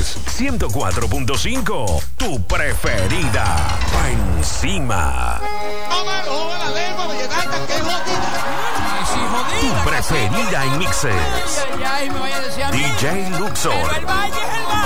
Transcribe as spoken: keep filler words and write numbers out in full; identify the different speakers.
Speaker 1: Mix ciento cuatro punto cinco, tu preferida. Pa' encima. Tu preferida en mixes. D J Luxor.